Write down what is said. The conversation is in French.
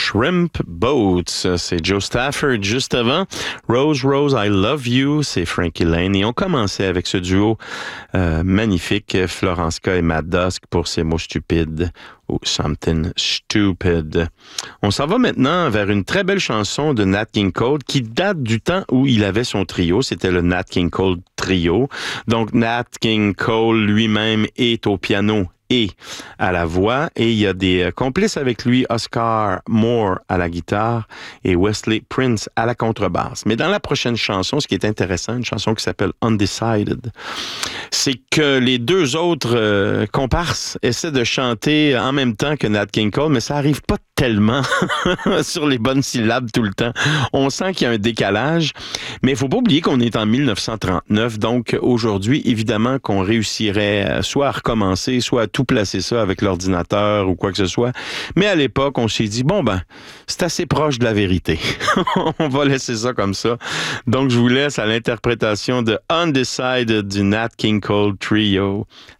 Shrimp Boats. C'est Joe Stafford juste avant. Rose, Rose, I Love You, c'est Frankie Laine. Et on commençait avec ce duo magnifique, Florence K et Matt Dusk pour Ces mots stupides ou Something Stupid. On s'en va maintenant vers une très belle chanson de Nat King Cole qui date du temps où il avait son trio. C'était le Nat King Cole Trio. Donc Nat King Cole lui-même est au piano et à la voix, et il y a des complices avec lui, Oscar Moore à la guitare et Wesley Prince à la contrebasse. Mais dans la prochaine chanson, ce qui est intéressant, une chanson qui s'appelle Undecided, c'est que les deux autres comparses essaient de chanter en même temps que Nat King Cole, mais ça arrive pas tellement sur les bonnes syllabes tout le temps. On sent qu'il y a un décalage, mais il faut pas oublier qu'on est en 1939, donc aujourd'hui, évidemment qu'on réussirait soit à recommencer, soit à tout placer ça avec l'ordinateur ou quoi que ce soit. Mais à l'époque, on s'est dit, bon ben, c'est assez proche de la vérité. On va laisser ça comme ça. Donc, je vous laisse à l'interprétation de Undecided du Nat King Cole Trio